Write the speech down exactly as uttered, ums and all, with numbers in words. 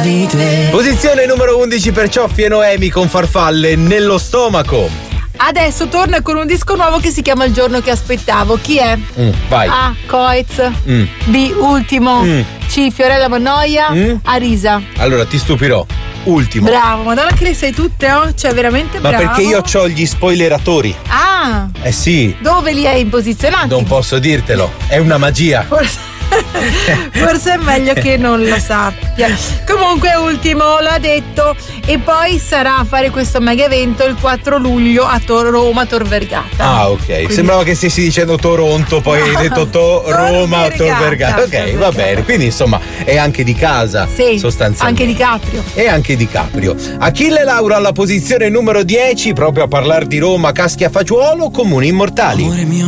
ride. Posizione numero undici per Cioffi e Noemi con Farfalle nello stomaco. Adesso torna con un disco nuovo che si chiama Il giorno che aspettavo. Chi è? Mm, vai. A. Coez. Mm. B. Ultimo. Mm. C. Fiorella Mannoia. Mm. Arisa. Allora ti stupirò. Ultimo. Bravo, madonna che le sai tutte, oh? Cioè veramente Ma bravo. perché io ho gli spoileratori. Ah. Eh sì. Dove li hai posizionati? Non posso dirtelo. È una magia. Forse Forse è meglio che non lo sappia. Comunque ultimo l'ha detto. E poi sarà a fare questo mega evento il quattro luglio a Tor- Roma Tor Vergata. Ah, ok. Quindi... sembrava che stessi dicendo Toronto, poi hai detto to- Roma o Tor Vergata. Ok, va bene. Quindi insomma è anche di casa. Sì, sostanzialmente. anche di Caprio. E anche di Caprio. Achille Lauro alla posizione numero dieci, proprio a parlare di Roma, caschi a fagiolo, Comuni Immortali. Amore mio,